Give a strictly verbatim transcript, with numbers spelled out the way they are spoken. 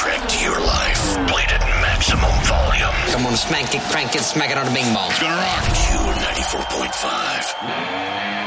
soundtrack to your life. Played at maximum volume. Come on, smack it, crank it, smack it on the bing bong. It's gonna rock. Q ninety-four point five.